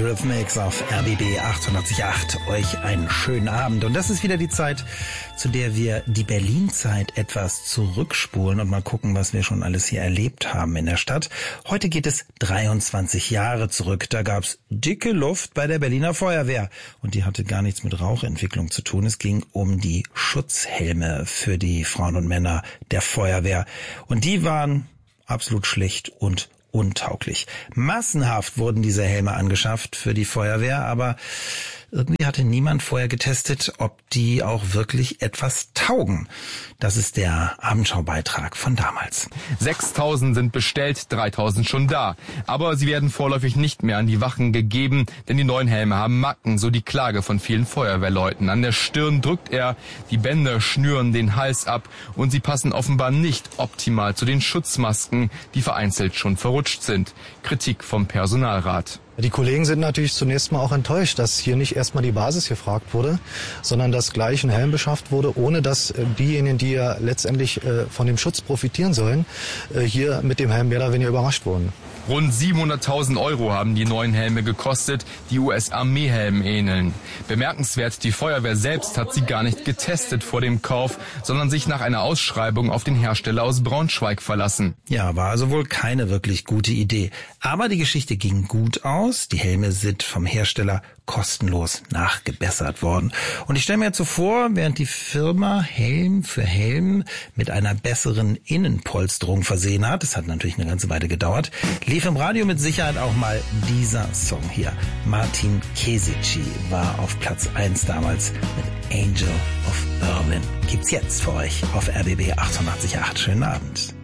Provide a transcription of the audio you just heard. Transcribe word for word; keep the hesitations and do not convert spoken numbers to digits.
Eurythmics auf R B B achtundachtzig Komma acht. Euch einen schönen Abend. Und das ist wieder die Zeit, zu der wir die Berlin-Zeit etwas zurückspulen und mal gucken, was wir schon alles hier erlebt haben in der Stadt. Heute geht es dreiundzwanzig Jahre zurück. Da gab's dicke Luft bei der Berliner Feuerwehr. Und die hatte gar nichts mit Rauchentwicklung zu tun. Es ging um die Schutzhelme für die Frauen und Männer der Feuerwehr. Und die waren absolut schlecht und untauglich. Massenhaft wurden diese Helme angeschafft für die Feuerwehr, aber irgendwie hatte niemand vorher getestet, ob die auch wirklich etwas taugen. Das ist der Abendschaubeitrag von damals. sechstausend sind bestellt, dreitausend schon da. Aber sie werden vorläufig nicht mehr an die Wachen gegeben, denn die neuen Helme haben Macken, so die Klage von vielen Feuerwehrleuten. An der Stirn drückt er, die Bänder schnüren den Hals ab und sie passen offenbar nicht optimal zu den Schutzmasken, die vereinzelt schon verrutscht sind. Kritik vom Personalrat. Die Kollegen sind natürlich zunächst mal auch enttäuscht, dass hier nicht erstmal die Basis gefragt wurde, sondern dass gleich ein Helm beschafft wurde, ohne dass diejenigen, die ja letztendlich von dem Schutz profitieren sollen, hier mit dem Helm mehr oder weniger überrascht wurden. Rund siebenhunderttausend Euro haben die neuen Helme gekostet, die U S-Armeehelmen ähneln. Bemerkenswert, die Feuerwehr selbst hat sie gar nicht getestet vor dem Kauf, sondern sich nach einer Ausschreibung auf den Hersteller aus Braunschweig verlassen. Ja, war also wohl keine wirklich gute Idee. Aber die Geschichte ging gut aus. Die Helme sind vom Hersteller kostenlos nachgebessert worden. Und ich stelle mir jetzt so vor, während die Firma Helm für Helm mit einer besseren Innenpolsterung versehen hat, das hat natürlich eine ganze Weile gedauert, lief im Radio mit Sicherheit auch mal dieser Song hier. Martin Kesici war auf Platz eins damals mit Angel of Berlin. Gibt's jetzt für euch auf R B B achtundachtzig Komma acht. Schönen Abend.